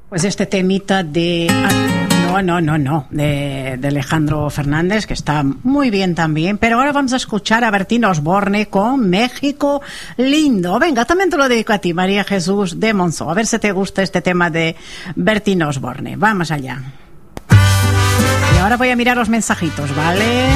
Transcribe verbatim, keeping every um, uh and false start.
Pues este temita de... No, no, no, no, de, de Alejandro Fernández, que está muy bien también. Pero ahora vamos a escuchar a Bertín Osborne con México Lindo. Venga, también te lo dedico a ti, María Jesús de Monzó. A ver si te gusta este tema de Bertín Osborne. Vamos allá. Y ahora voy a mirar los mensajitos, ¿vale?